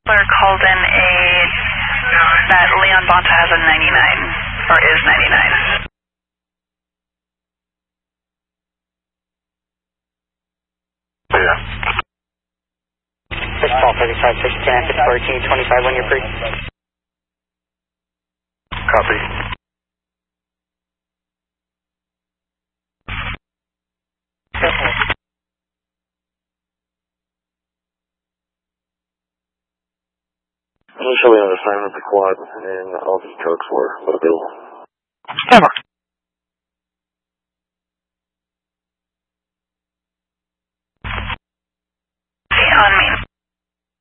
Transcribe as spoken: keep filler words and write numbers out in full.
Called in a that Leon Bonta has a ninety-nine or is ninety-nine. Yeah. First call thirty-five six ten Pittsburgh King twenty-five when you're free. Copy. Initially on assignment to quad, and all the trucks were available. Stand by.